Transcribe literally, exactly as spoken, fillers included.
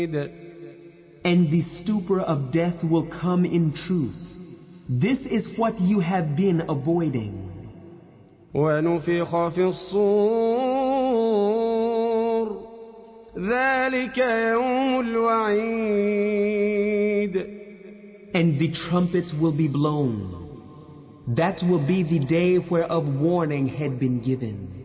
And the stupor of death will come in truth. This is what you have been avoiding. ونفخ في الصور ذلك يوم الوعيد. And the trumpets will be blown. That will be the day whereof warning had been given.